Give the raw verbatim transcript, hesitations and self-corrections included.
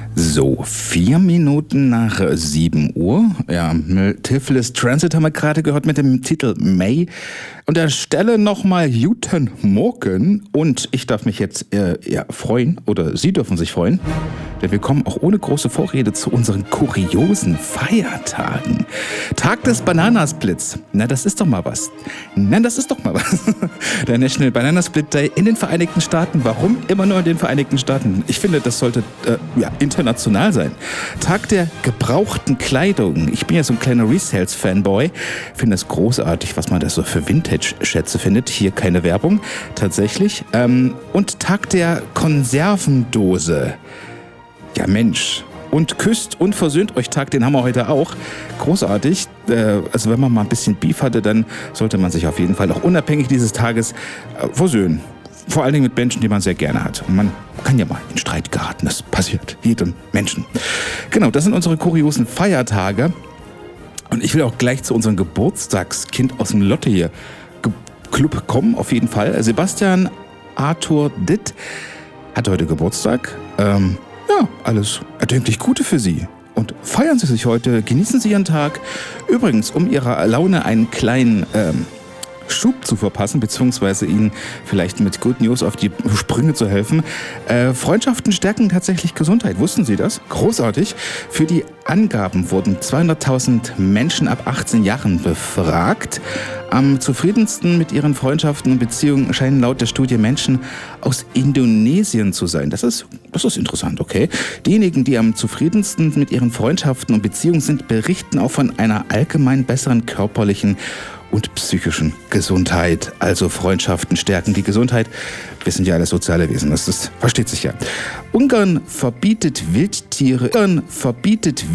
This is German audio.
So, vier Minuten nach sieben Uhr. Ja, Tiflis Transit haben wir gerade gehört mit dem Titel May. An der Stelle nochmal Guten Morgen. Und ich darf mich jetzt äh, ja, freuen, oder Sie dürfen sich freuen, denn wir kommen auch ohne große Vorrede zu unseren kuriosen Feiertagen. Tag des Bananasplits. Na, das ist doch mal was. Na, das ist doch mal was. Der National Banana Split Day in den Vereinigten Staaten. Warum immer nur in den Vereinigten Staaten? Ich finde, das sollte äh, ja, international sein. Tag der gebrauchten Kleidung. Ich bin ja so ein kleiner Resales-Fanboy. Finde es großartig, was man da so für Vintage-Schätze findet. Hier keine Werbung, tatsächlich. Ähm, und Tag der Konservendose. Ja, Mensch. Und küsst und versöhnt euch Tag, den haben wir heute auch. Großartig. Äh, also wenn man mal ein bisschen Beef hatte, dann sollte man sich auf jeden Fall auch unabhängig dieses Tages äh, versöhnen. Vor allen Dingen mit Menschen, die man sehr gerne hat. Und man kann ja mal in Streit geraten. Das passiert jedem Menschen. Genau, das sind unsere kuriosen Feiertage. Und ich will auch gleich zu unserem Geburtstagskind aus dem Lotte hier Club kommen, auf jeden Fall. Sebastian Arthur Ditt hat heute Geburtstag. Ähm, ja, alles erdenklich Gute für Sie. Und feiern Sie sich heute, genießen Sie Ihren Tag. Übrigens, um Ihrer Laune einen kleinen ähm, Schub zu verpassen, beziehungsweise Ihnen vielleicht mit Good News auf die Sprünge zu helfen. Äh, Freundschaften stärken tatsächlich Gesundheit. Wussten Sie das? Großartig. Für die Angaben wurden zweihunderttausend Menschen ab achtzehn Jahren befragt. Am zufriedensten mit ihren Freundschaften und Beziehungen scheinen laut der Studie Menschen aus Indonesien zu sein. Das ist, das ist interessant, okay. Diejenigen, die am zufriedensten mit ihren Freundschaften und Beziehungen sind, berichten auch von einer allgemein besseren körperlichen und psychischen Gesundheit. Also Freundschaften stärken die Gesundheit. Wir sind ja alle soziale Wesen, das ist, versteht sich ja. Ungarn verbietet Wildtiere. Ungarn verbietet